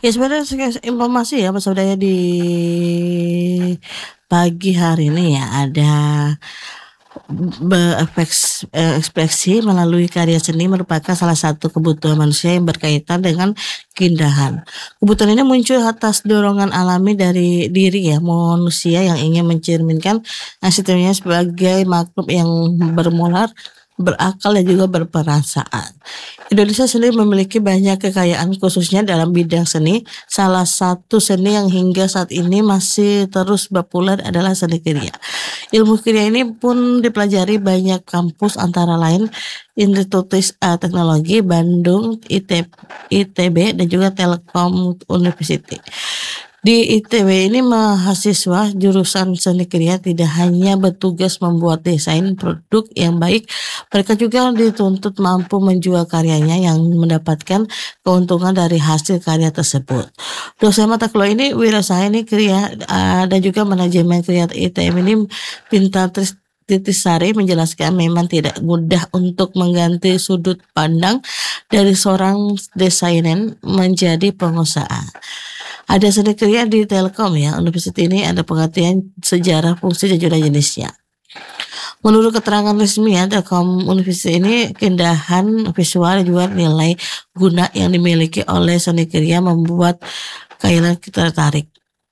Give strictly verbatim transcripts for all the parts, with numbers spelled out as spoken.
Ya sebenarnya sekilas informasi ya Mas Budaya di pagi hari ini ya ada be efeks eee, ekspresi melalui karya seni merupakan salah satu kebutuhan manusia yang berkaitan dengan keindahan. Kebutuhan ini muncul atas dorongan alami dari diri ya manusia yang ingin mencerminkan eksistensinya sebagai makhluk yang bermoral, berakal dan juga berperasaan. Indonesia sendiri memiliki banyak kekayaan khususnya dalam bidang seni. Salah satu seni yang hingga saat ini masih terus populer adalah seni kriya. Ilmu kriya ini pun dipelajari banyak kampus antara lain Institut uh, Teknologi Bandung, I T I T B dan juga Telkom University. Di I T B ini mahasiswa jurusan seni kriya tidak hanya bertugas membuat desain produk yang baik, mereka juga dituntut mampu menjual karyanya yang mendapatkan keuntungan dari hasil karya tersebut. Dosen mata kuliah ini wirausaha ini kriya uh, dan juga manajemen kriya I T M ini Pintar Tris Titisari menjelaskan memang tidak mudah untuk mengganti sudut pandang dari seorang desainer menjadi pengusaha. Ada seni kriya di Telkom ya, universitas ini ada pengertian sejarah, fungsi dan juga jenisnya. Menurut keterangan resmi ya, Telkom Universitas ini keindahan visual dan juga nilai guna yang dimiliki oleh seni kriya membuat kailan kita tertarik.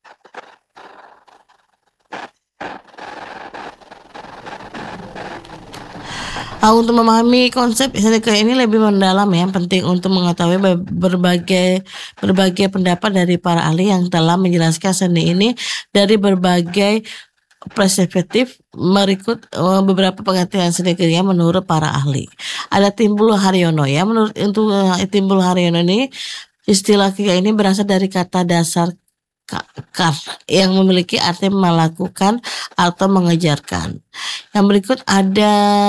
Ah, untuk memahami konsep seni kriya ini lebih mendalam ya, penting untuk mengetahui be- berbagai berbagai pendapat dari para ahli yang telah menjelaskan seni ini dari berbagai perspektif. Berikut eh, beberapa pengertian seni kriya menurut para ahli. Ada Timbul Haryono ya, menurut untuk eh, Timbul Haryono ini istilah kriya ini berasal dari kata dasar ka- kar yang memiliki arti melakukan atau mengejarkan. Yang berikut ada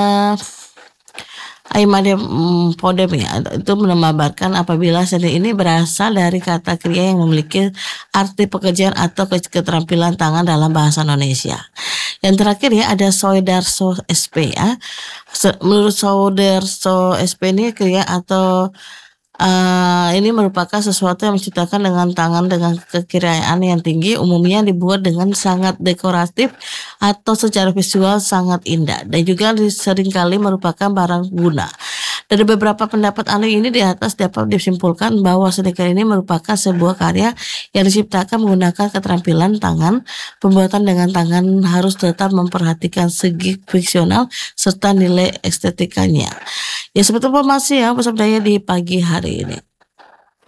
Aimade mm, Podem ya, itu menambahkan apabila seni ini berasal dari kata kriya yang memiliki arti pekerjaan atau ke- keterampilan tangan dalam bahasa Indonesia. Yang terakhir ya ada Soedarso S P ya. Se- Menurut Soedarso S P ini kriya atau eh, ini merupakan sesuatu yang menciptakan dengan tangan dengan kekiraan yang tinggi, umumnya dibuat dengan sangat dekoratif atau secara visual sangat indah dan juga di- seringkali merupakan barang guna. Dari beberapa pendapat ahli ini di atas dapat disimpulkan bahwa seni kriya ini merupakan sebuah karya yang diciptakan menggunakan keterampilan tangan. Pembuatan dengan tangan harus tetap memperhatikan segi fungsional serta nilai estetikanya. Ya seperti informasi ya, Mas Daya di pagi hari ini.